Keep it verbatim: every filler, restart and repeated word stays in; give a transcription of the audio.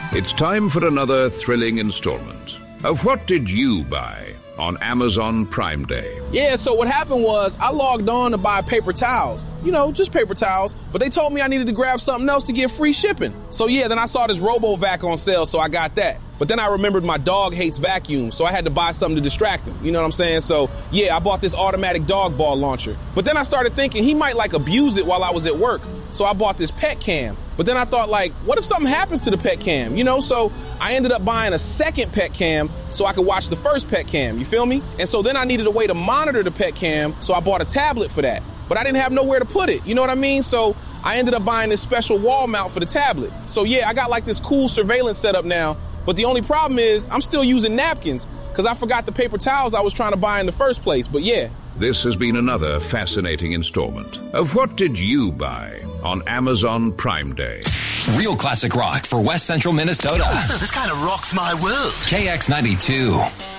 It's time for another thrilling installment of What Did You Buy on Amazon Prime Day. Yeah, so what happened was I logged on to buy paper towels. You know, just paper towels. But they told me I needed to grab something else to get free shipping. So yeah, then I saw this RoboVac on sale, so I got that. But then I remembered my dog hates vacuums, so I had to buy something to distract him. You know what I'm saying? So yeah, I bought this automatic dog ball launcher. But then I started thinking he might like abuse it while I was at work. So I bought this pet cam. But then I thought, like, what if something happens to the pet cam? You know, so I ended up buying a second pet cam so I could watch the first pet cam. You feel me? And so then I needed a way to monitor the pet cam, so I bought a tablet for that. But I didn't have nowhere to put it. You know what I mean? So I ended up buying this special wall mount for the tablet. So yeah, I got like this cool surveillance setup now. But the only problem is I'm still using napkins because I forgot the paper towels I was trying to buy in the first place. But yeah. This has been another fascinating installment of What Did You Buy on Amazon Prime Day. Real classic rock for West Central Minnesota. This kind of rocks my world. K X ninety-two.